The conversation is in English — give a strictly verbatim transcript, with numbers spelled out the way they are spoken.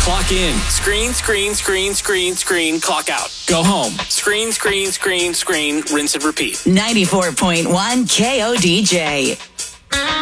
Clock in. Screen, screen, screen, screen, screen, clock out. Go home. Screen, screen, screen, screen, rinse and repeat. ninety-four point one K O D J.